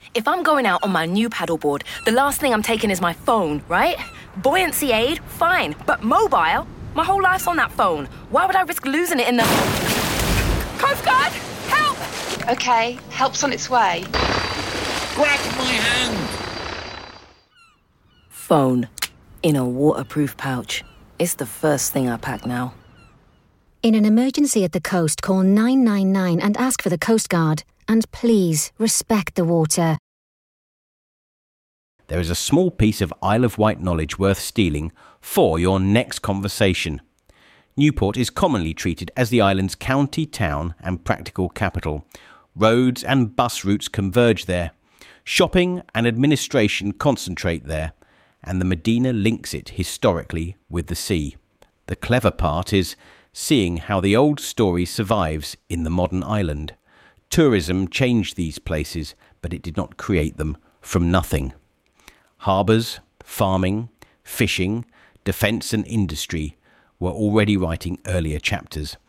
If I'm going out on my new paddleboard, the last thing I'm taking is my phone, right? Buoyancy aid, fine. But mobile? My whole life's on that phone. Why would I risk losing it in the... Coast Guard! Help! Okay, help's on its way. Grab my hand! Phone. In a waterproof pouch. It's the first thing I pack now. In an emergency at the coast, call 999 and ask for the Coast Guard. And please, respect the water. There is a small piece of Isle of Wight knowledge worth stealing for your next conversation. Newport is commonly treated as the island's county, town and practical capital. Roads and bus routes converge there. Shopping and administration concentrate there, and the Medina links it historically with the sea. The clever part is seeing how the old story survives in the modern island. Tourism changed these places, but it did not create them from nothing. Harbours, farming, fishing, defence and industry were already writing earlier chapters.